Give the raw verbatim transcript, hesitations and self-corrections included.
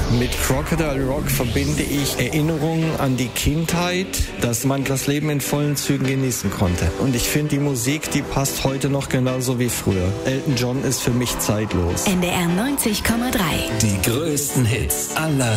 Mit Crocodile Rock verbinde ich Erinnerungen an die Kindheit, dass man das Leben in vollen Zügen genießen konnte. Und ich finde, die Musik, die passt heute noch genauso wie früher. Elton John ist für mich zeitlos. N D R neunzig Komma drei. Die größten Hits aller